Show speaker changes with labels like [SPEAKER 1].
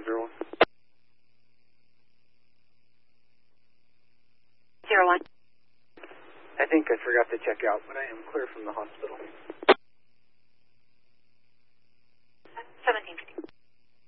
[SPEAKER 1] 01.
[SPEAKER 2] 01.
[SPEAKER 1] I think I forgot to check out, but I am clear from the hospital.